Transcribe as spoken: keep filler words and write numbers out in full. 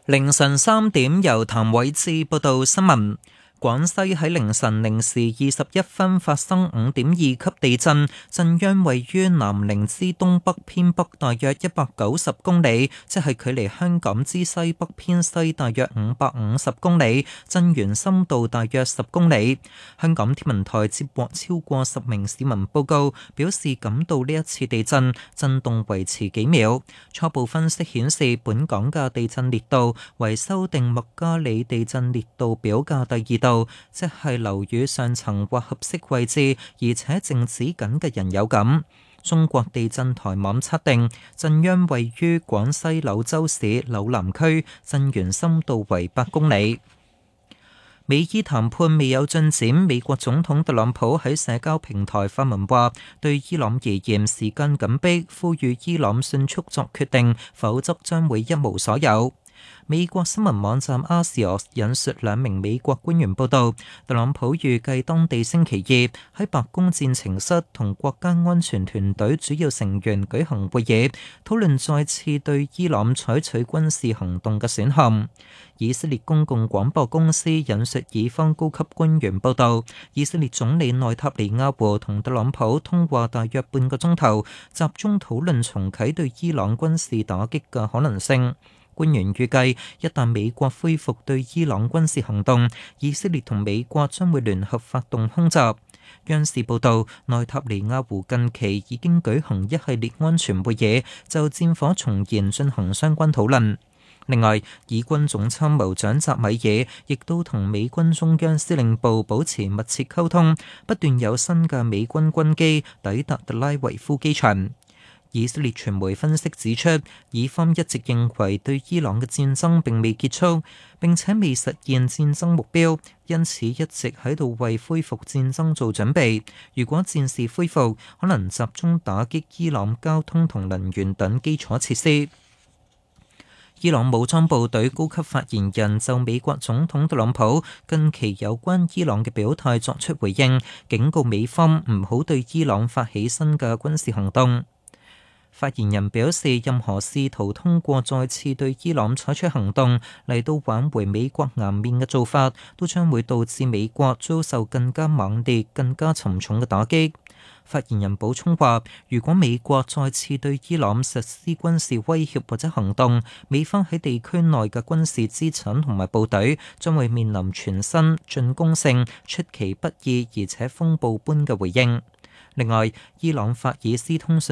凌晨三點，由譚偉志報道新聞。廣西喺凌晨零時二十一分發生五點二級地震，震央位於南寧之東北偏北大約一百九十公里，即係距離香港之西北偏西大約五百五十公里，震源深度大約十公里。香港天文台接獲超過十名市民報告，表示感到呢一次地震震動維持幾秒。初步分析顯示，本港嘅地震烈度為修訂麥加里地震烈度表嘅第二度。即係樓宇上層或合適位置，而且靜止緊嘅人有感。中國地震台網測定，震央位於廣西柳州市柳南區，震源深度為八公里。美伊談判未有進展，美國總統特朗普喺社交平台發文話，對伊朗而言時間緊迫，呼籲伊朗迅速作決定，否則將會一無所有。美國新聞網站 Axios 引述兩名美國官員報道，特朗普預計當地星期二喺白宮戰情室同國家安全團隊主要成員舉行會議，討論再次對伊朗採取軍事行動嘅選項。以色列公共廣播公司引述以方高級官員報道，以色列總理內塔尼亞胡同特朗普通話大約半個鐘頭，集中討論重啟對伊朗軍事打擊嘅可能性。官員預計，一旦美國恢復對伊朗軍事行動，以色列同美國將會聯合發動空襲。央視報導，內塔尼亞胡近期已經舉行一系列安全會議，就戰火重燃進行相關討論。另外，以軍總參謀長扎米爾亦都同美軍中央司令部保持密切溝通，不斷有新嘅美軍軍機抵達特拉維夫機場。以色列傳媒分析指出，以方一直認為對伊朗嘅戰爭並未結束，並且未實現戰爭目標，因此一直喺度為恢復戰爭做準備。如果戰事恢復，可能集中打擊伊朗交通同能源等基礎設施。伊朗武裝部隊高級發言人就美國總統特朗普近期有關伊朗嘅表態作出回應，警告美方唔好對伊朗發起新嘅軍事行動。發言人表示，任何試圖通過再次對伊朗採取行動嚟到挽回美國顏面嘅做法，都將會導致美國遭受更加猛烈、更加沉重嘅打擊。發言人補充話，如果美國再次對伊朗實施軍事威脅或者行動，美方喺地區內嘅軍事資產同埋部隊將會面臨全新、進攻性、出其不意而且風暴般嘅回應。另外，伊朗法爾斯通訊